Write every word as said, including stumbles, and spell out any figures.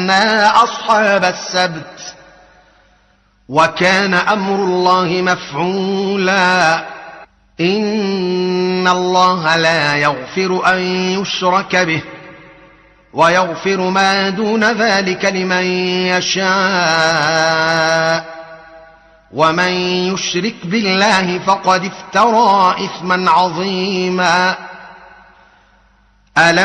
أسلمنا أصحاب السبت وكان أمر الله مفعولا إن الله لا يغفر أن يشرك به ويغفر ما دون ذلك لمن يشاء ومن يشرك بالله فقد افترى إثما عظيما. ألم